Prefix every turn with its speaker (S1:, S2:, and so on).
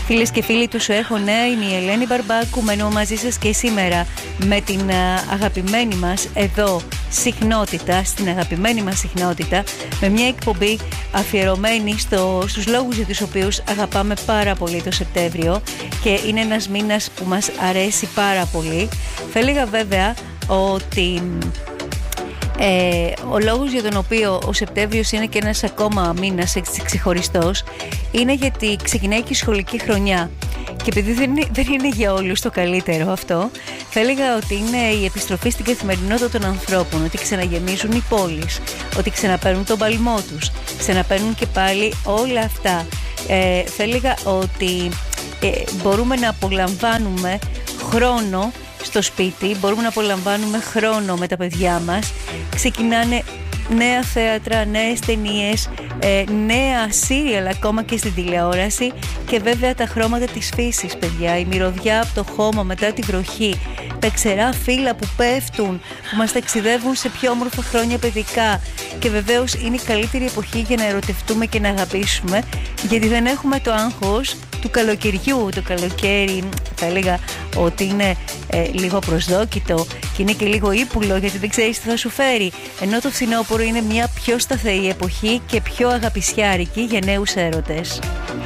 S1: Φίλες και φίλοι του Σου Έχω Νέα, είναι η Ελένη Μπαρμπάκου. Μένω μαζί σας και σήμερα με την αγαπημένη μας εδώ συχνότητα, στην αγαπημένη μας συχνότητα, με μια εκπομπή αφιερωμένη στους λόγους για τους οποίους αγαπάμε πάρα πολύ το Σεπτέμβριο και είναι ένας μήνας που μας αρέσει πάρα πολύ. Θα έλεγα βέβαια ότι ο λόγος για τον οποίο ο Σεπτέμβριος είναι και ένας ακόμα μήνας ξεχωριστός είναι γιατί ξεκινάει και η σχολική χρονιά και επειδή δεν είναι για όλους το καλύτερο αυτό, θα έλεγα ότι είναι η επιστροφή στην καθημερινότητα των ανθρώπων, ότι ξαναγεμίζουν οι πόλεις, ότι ξαναπαίρνουν τον παλμό τους, ξαναπαίρνουν και πάλι όλα αυτά. Θα έλεγα ότι μπορούμε να απολαμβάνουμε χρόνο στο σπίτι, μπορούμε να απολαμβάνουμε χρόνο με τα παιδιά μας. Ξεκινάνε νέα θέατρα, νέες ταινίες, νέα σύριαλ ακόμα και στην τηλεόραση και βέβαια τα χρώματα της φύσης, παιδιά, η μυρωδιά από το χώμα μετά τη βροχή, τα ξερά φύλλα που πέφτουν, που μας ταξιδεύουν σε πιο όμορφα χρόνια παιδικά και βεβαίως είναι η καλύτερη εποχή για να ερωτευτούμε και να αγαπήσουμε, γιατί δεν έχουμε το άγχος του καλοκαιριού. Το καλοκαίρι θα έλεγα ότι είναι λίγο προσδόκητο και είναι και λίγο ύπουλο, γιατί δεν ξέρεις τι θα σου φέρει, ενώ το φθινόπωρο είναι μια πιο σταθερή εποχή και πιο αγαπησιάρικη για νέους έρωτες.